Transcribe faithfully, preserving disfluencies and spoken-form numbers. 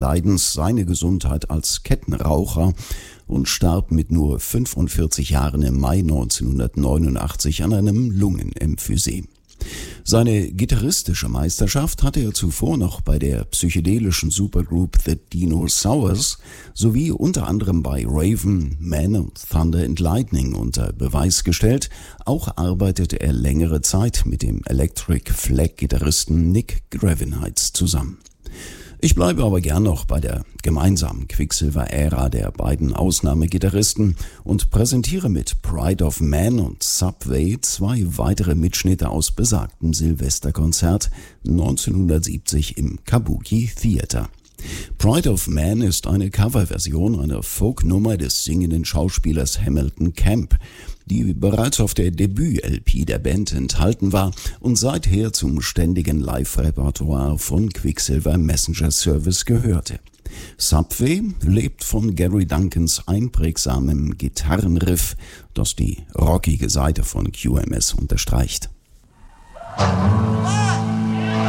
Leidens seine Gesundheit als Kettenraucher und starb mit nur fünfundvierzig Jahren im Mai neunzehnhundertneunundachtzig an einem Lungenemphysem. Seine gitarristische Meisterschaft hatte er zuvor noch bei der psychedelischen Supergroup The Dinosaurs sowie unter anderem bei Raven, Man und Thunder and Lightning unter Beweis gestellt. Auch arbeitete er längere Zeit mit dem Electric Flag-Gitarristen Nick Gravenites zusammen. Ich bleibe aber gern noch bei der gemeinsamen Quicksilver-Ära der beiden Ausnahmegitarristen und präsentiere mit Pride of Man und Subway zwei weitere Mitschnitte aus besagtem Silvesterkonzert neunzehnhundertsiebzig im Kabuki Theater. Pride of Man ist eine Coverversion einer Folknummer des singenden Schauspielers Hamilton Camp, die bereits auf der Debüt-L P der Band enthalten war und seither zum ständigen Live-Repertoire von Quicksilver Messenger Service gehörte. Subway lebt von Gary Duncans einprägsamem Gitarrenriff, das die rockige Seite von Q M S unterstreicht.